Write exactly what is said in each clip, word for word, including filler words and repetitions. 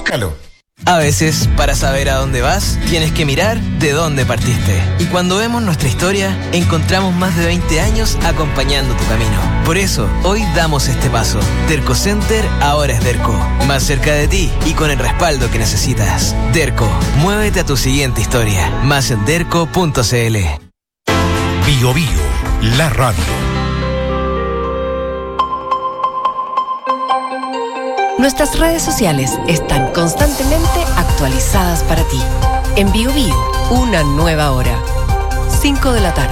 Búscalo. A veces, para saber a dónde vas, tienes que mirar de dónde partiste. Y cuando vemos nuestra historia, encontramos más de veinte años acompañando tu camino. Por eso, hoy damos este paso. Derco Center ahora es Derco. Más cerca de ti y con el respaldo que necesitas. Derco, muévete a tu siguiente historia. Más en derco punto c l. Bio Bio, la radio. Nuestras redes sociales están constantemente actualizadas para ti. En Bio Bio, una nueva hora. cinco de la tarde.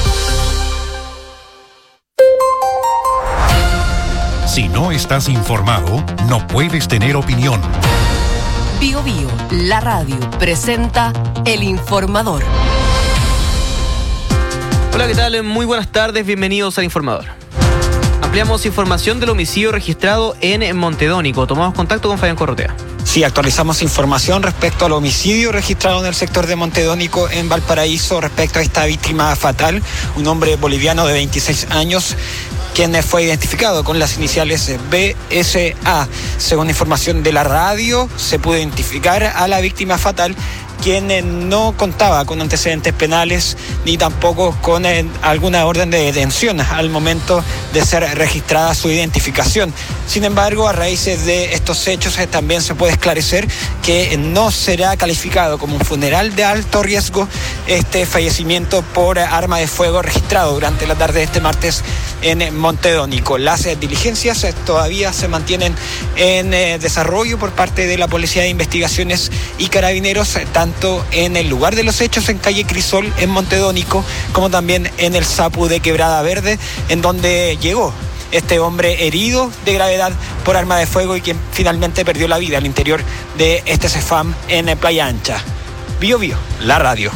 Si no estás informado, no puedes tener opinión. Bio Bio, la radio, presenta El Informador. Hola, ¿qué tal? Muy buenas tardes, bienvenidos al Informador. Ampliamos información del homicidio registrado en Montedónico. Tomamos contacto con Fabián Corrotea. Sí, actualizamos información respecto al homicidio registrado en el sector de Montedónico en Valparaíso respecto a esta víctima fatal, un hombre boliviano de veintiséis años, quien fue identificado con las iniciales B S A. Según información de la radio, se pudo identificar a la víctima fatal, quien no contaba con antecedentes penales ni tampoco con eh, alguna orden de detención al momento de ser registrada su identificación. Sin embargo, a raíz de estos hechos eh, también se puede esclarecer que no será calificado como un funeral de alto riesgo este fallecimiento por arma de fuego registrado durante la tarde de este martes en Montedónico. Las eh, diligencias eh, todavía se mantienen en eh, desarrollo por parte de la Policía de Investigaciones y Carabineros, eh, tanto en el lugar de los hechos en calle Crisol en Montedónico como también en el Sapu de Quebrada Verde, en donde llegó este hombre herido de gravedad por arma de fuego y quien finalmente perdió la vida al interior de este CEFAM en Playa Ancha. Bio Bio, la radio.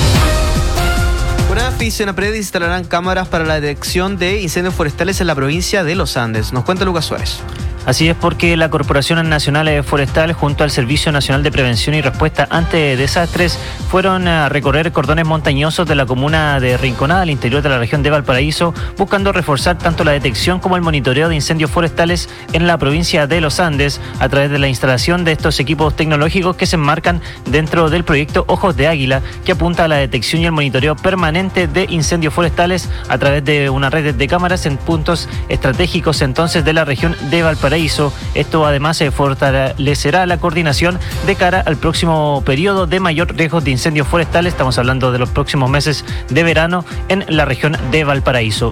CONAF y Senapred instalarán cámaras para la detección de incendios forestales en la provincia de Los Andes. Nos cuenta Lucas Suárez. Así es, porque la Corporación Nacional Forestal junto al Servicio Nacional de Prevención y Respuesta ante Desastres fueron a recorrer cordones montañosos de la comuna de Rinconada al interior de la región de Valparaíso, buscando reforzar tanto la detección como el monitoreo de incendios forestales en la provincia de Los Andes a través de la instalación de estos equipos tecnológicos que se enmarcan dentro del proyecto Ojos de Águila, que apunta a la detección y el monitoreo permanente de incendios forestales a través de una red de cámaras en puntos estratégicos entonces de la región de Valparaíso. Esto además se fortalecerá la coordinación de cara al próximo periodo de mayor riesgo de incendios forestales. Estamos hablando de los próximos meses de verano en la región de Valparaíso.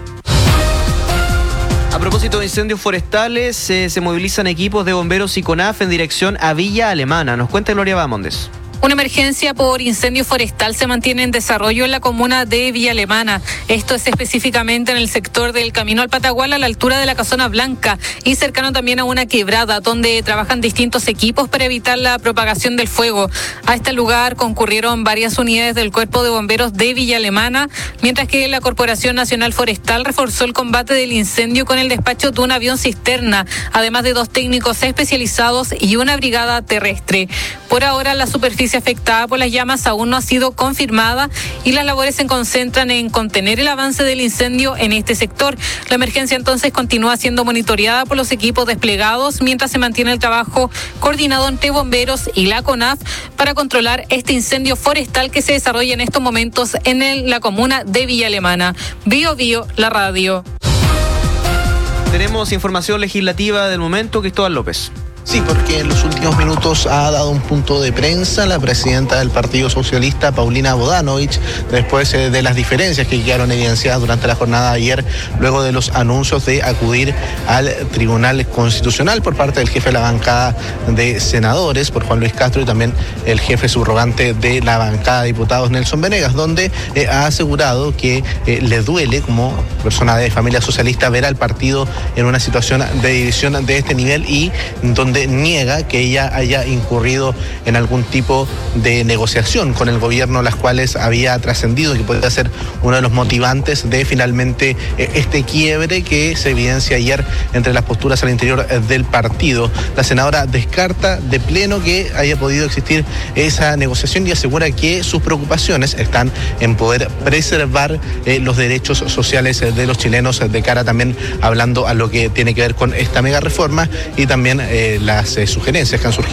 A propósito de incendios forestales, eh, se movilizan equipos de bomberos y CONAF en dirección a Villa Alemana. Nos cuenta Gloria Bamondes. Una emergencia por incendio forestal se mantiene en desarrollo en la comuna de Villa Alemana. Esto es específicamente en el sector del Camino al Patagual, a la altura de la Casona Blanca y cercano también a una quebrada donde trabajan distintos equipos para evitar la propagación del fuego. A este lugar concurrieron varias unidades del Cuerpo de Bomberos de Villa Alemana, mientras que la Corporación Nacional Forestal reforzó el combate del incendio con el despacho de un avión cisterna, además de dos técnicos especializados y una brigada terrestre. Por ahora, la superficie afectada por las llamas aún no ha sido confirmada y las labores se concentran en contener el avance del incendio en este sector. La emergencia entonces continúa siendo monitoreada por los equipos desplegados mientras se mantiene el trabajo coordinado entre bomberos y la CONAF para controlar este incendio forestal que se desarrolla en estos momentos en el, la comuna de Villa Alemana. Bio Bio, la radio. Tenemos información legislativa del momento, Cristóbal López. Sí, porque en los últimos minutos ha dado un punto de prensa la presidenta del Partido Socialista, Paulina Bodanovich, después eh, de las diferencias que quedaron evidenciadas durante la jornada de ayer, luego de los anuncios de acudir al Tribunal Constitucional por parte del jefe de la bancada de senadores, por Juan Luis Castro, y también el jefe subrogante de la bancada de diputados, Nelson Venegas, donde eh, ha asegurado que eh, le duele, como persona de familia socialista, ver al partido en una situación de división de este nivel y donde niega que ella haya incurrido en algún tipo de negociación con el gobierno, las cuales había trascendido que podría ser uno de los motivantes de finalmente eh, este quiebre que se evidencia ayer entre las posturas al interior eh, del partido. La senadora descarta de pleno que haya podido existir esa negociación y asegura que sus preocupaciones están en poder preservar eh, los derechos sociales eh, de los chilenos, eh, de cara también hablando a lo que tiene que ver con esta mega reforma y también eh, las eh, sugerencias que han surgido